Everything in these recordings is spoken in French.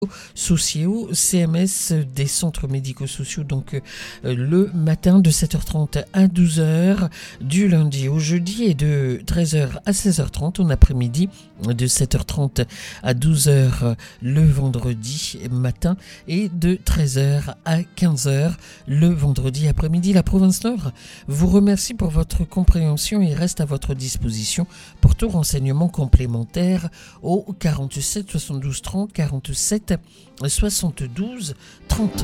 sociaux, CMS des centres médico-sociaux, donc le matin de 7h30 à 12h, du lundi au jeudi, et de 13h à 16h30 en après-midi, de 7h30 à 12h le vendredi matin, et de 13h à 15h le vendredi après-midi. La province Nord vous remercie pour votre compréhension et reste à votre disposition pour tout renseignement complémentaire au 47 72 30 47 72 30.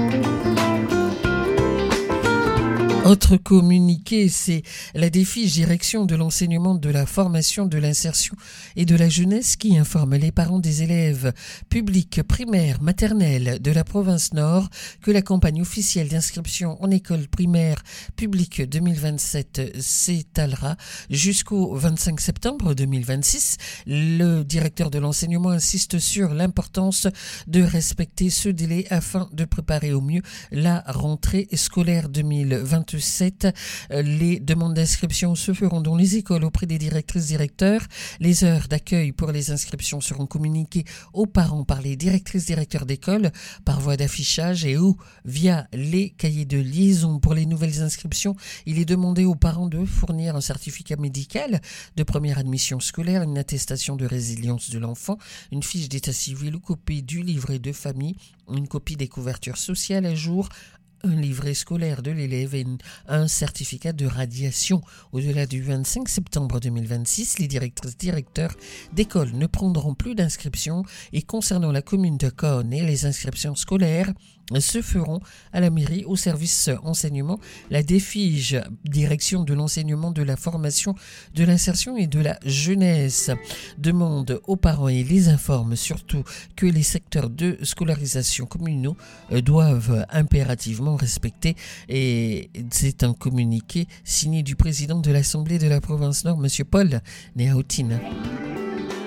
Autre communiqué, c'est la DEFIGE, Direction de l'enseignement, de la formation, de l'insertion et de la jeunesse, qui informe les parents des élèves publics primaires, maternelles de la province Nord que la campagne officielle d'inscription en école primaire publique 2027 s'étalera jusqu'au 25 septembre 2026. Le directeur de l'enseignement insiste sur l'importance de respecter ce délai afin de préparer au mieux la rentrée scolaire 2027. Les demandes d'inscription se feront dans les écoles auprès des directrices-directeurs. Les heures d'accueil pour les inscriptions seront communiquées aux parents par les directrices-directeurs d'école par voie d'affichage et ou via les cahiers de liaison. Pour les nouvelles inscriptions, il est demandé aux parents de fournir un certificat médical de première admission scolaire, une attestation de résilience de l'enfant, une fiche d'état civil ou copie du livret de famille, une copie des couvertures sociales à jour, un livret scolaire de l'élève et un certificat de radiation. Au-delà du 25 septembre 2026, les directrices-directeurs d'école ne prendront plus d'inscription, et concernant la commune de Koné, les inscriptions scolaires se feront à la mairie, au service enseignement. La DEFIGE, Direction de l'enseignement, de la formation, de l'insertion et de la jeunesse, demande aux parents et les informe surtout que les secteurs de scolarisation communaux doivent impérativement respecter. Et c'est un communiqué signé du président de l'Assemblée de la province Nord, M. Paul Néautine.